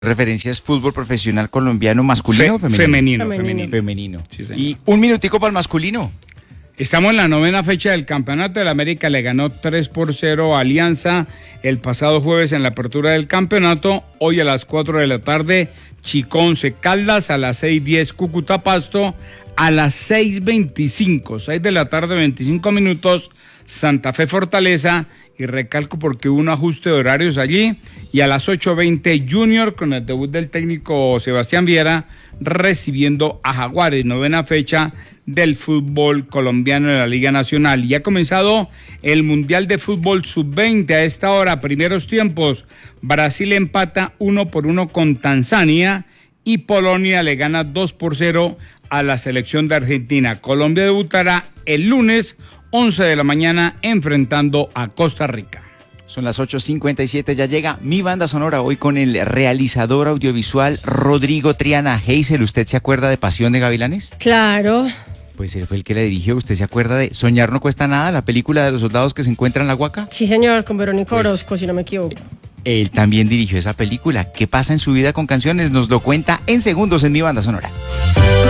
Referencia es fútbol profesional colombiano masculino o femenino. Femenino. Sí, señor. Y un minutico para el masculino. Estamos en la 9ª fecha del campeonato. El América le ganó 3-0 a Alianza el pasado jueves en la apertura del campeonato. Hoy a las 4 de la tarde, Chico Once Caldas, a las 6:10 Cúcuta Pasto, a las 6:25, 6 de la tarde, 25 minutos, Santa Fe Fortaleza, y recalco porque hubo un ajuste de horarios allí, y a las 8:20 Junior con el debut del técnico Sebastián Viera recibiendo a Jaguares, 9ª fecha del fútbol colombiano en la Liga Nacional. Y ha comenzado el Mundial de Fútbol Sub-20 a esta hora, primeros tiempos. Brasil empata 1-1 con Tanzania y Polonia le gana 2-0 a la selección de Argentina. Colombia debutará el lunes 11 de la mañana enfrentando a Costa Rica. Son las 8:57, ya llega mi banda sonora hoy con el realizador audiovisual Rodrigo Triana. Hazel, ¿usted se acuerda de Pasión de Gavilanes? Claro. Pues él fue el que la dirigió. ¿Usted se acuerda de Soñar no cuesta nada, la película de los soldados que se encuentran en la Huaca? Sí, señor, con Verónica Pues, Orozco, si no me equivoco. Él también dirigió esa película. ¿Qué pasa en su vida con canciones? Nos lo cuenta en segundos en mi banda sonora.